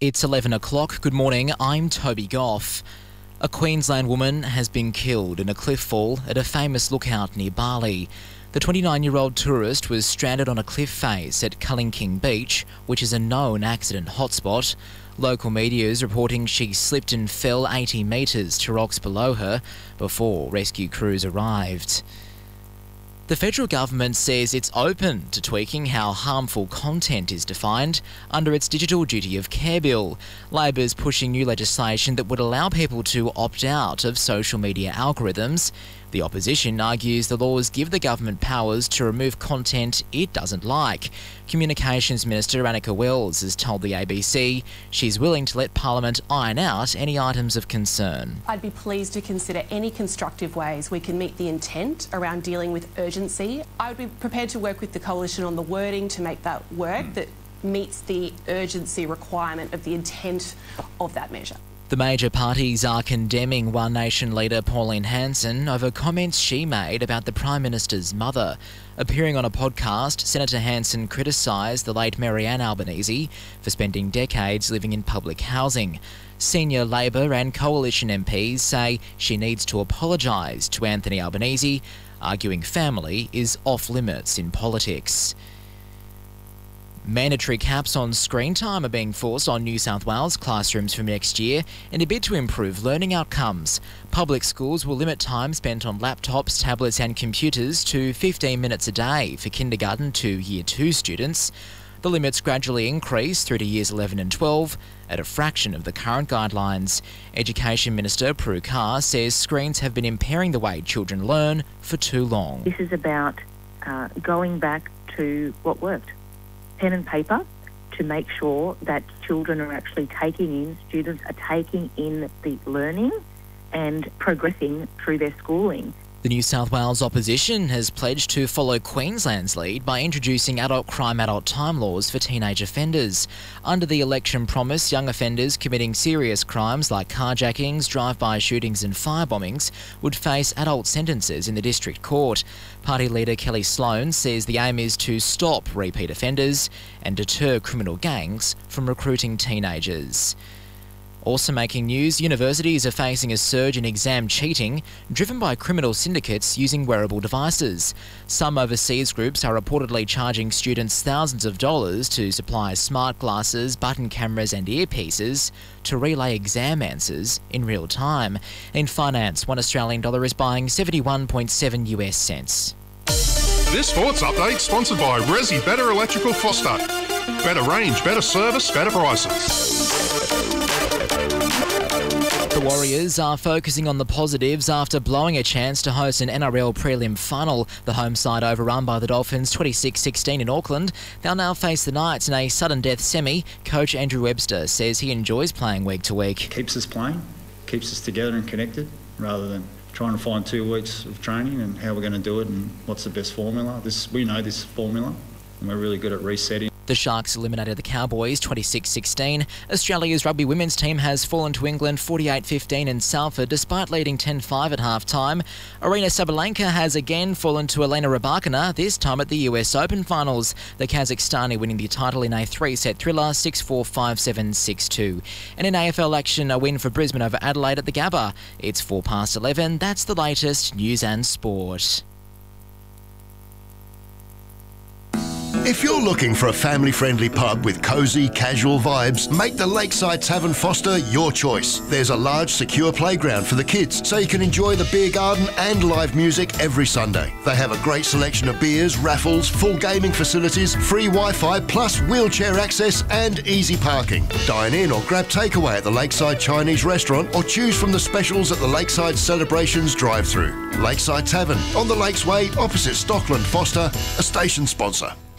It's 11 o'clock. Good morning, I'm Toby Goff. A Queensland woman has been killed in a cliff fall at a famous lookout near Bali. The 29-year-old tourist was stranded on a cliff face at Culling Beach, which is a known accident hotspot. Local media is reporting she slipped and fell 80 metres to rocks below her before rescue crews arrived. The federal government says it's open to tweaking how harmful content is defined under its Digital Duty of Care bill. Labor's pushing new legislation that would allow people to opt out of social media algorithms. The opposition argues the laws give the government powers to remove content it doesn't like. Communications Minister Annika Wells has told the ABC she's willing to let Parliament iron out any items of concern. I'd be pleased to consider any constructive ways we can meet the intent around dealing with urgency. I would be prepared to work with the Coalition on the wording to make that work that meets the urgency requirement of the intent of that measure. The major parties are condemning One Nation leader Pauline Hanson over comments she made about the Prime Minister's mother. Appearing on a podcast, Senator Hanson criticised the late Marianne Albanese for spending decades living in public housing. Senior Labor and Coalition MPs say she needs to apologise to Anthony Albanese, arguing family is off limits in politics. Mandatory caps on screen time are being forced on New South Wales classrooms from next year in a bid to improve learning outcomes. Public schools will limit time spent on laptops, tablets and computers to 15 minutes a day for kindergarten to Year 2 students. The limits gradually increase through to Years 11 and 12 at a fraction of the current guidelines. Education Minister Prue Carr says screens have been impairing the way children learn for too long. This is about going back to what worked. Pen and paper to make sure that children are actually students are taking in the learning and progressing through their schooling. The New South Wales opposition has pledged to follow Queensland's lead by introducing adult crime, adult time laws for teenage offenders. Under the election promise, young offenders committing serious crimes like carjackings, drive-by shootings and firebombings would face adult sentences in the district court. Party leader Kelly Sloan says the aim is to stop repeat offenders and deter criminal gangs from recruiting teenagers. Also making news, universities are facing a surge in exam cheating, driven by criminal syndicates using wearable devices. Some overseas groups are reportedly charging students thousands of dollars to supply smart glasses, button cameras and earpieces to relay exam answers in real time. In finance, $1 Australian is buying 71.7 US cents. This sports update sponsored by Resi Better Electrical Foster. Better range, better service, better prices. The Warriors are focusing on the positives after blowing a chance to host an NRL prelim final. The home side overrun by the Dolphins 26-16 in Auckland. They'll now face the Knights in a sudden death semi. Coach Andrew Webster says he enjoys playing week to week. Keeps us playing, keeps us together and connected rather than trying to find 2 weeks of training and how we're going to do it and what's the best formula. We know this formula and we're really good at resetting. The Sharks eliminated the Cowboys 26-16. Australia's rugby women's team has fallen to England 48-15 in Salford despite leading 10-5 at half-time. Arina Sabalenka has again fallen to Elena Rybakina, this time at the US Open finals. The Kazakhstani winning the title in a 3-set thriller 6-4, 5-7, 6-2. And in AFL action, a win for Brisbane over Adelaide at the Gabba. It's 11:04. That's the latest news and sport. If you're looking for a family-friendly pub with cosy, casual vibes, make the Lakeside Tavern Foster your choice. There's a large, secure playground for the kids, so you can enjoy the beer garden and live music every Sunday. They have a great selection of beers, raffles, full gaming facilities, free Wi-Fi, plus wheelchair access and easy parking. Dine in or grab takeaway at the Lakeside Chinese Restaurant or choose from the specials at the Lakeside Celebrations drive-thru. Lakeside Tavern, on the Lakes Way, opposite Stockland Foster, a station sponsor.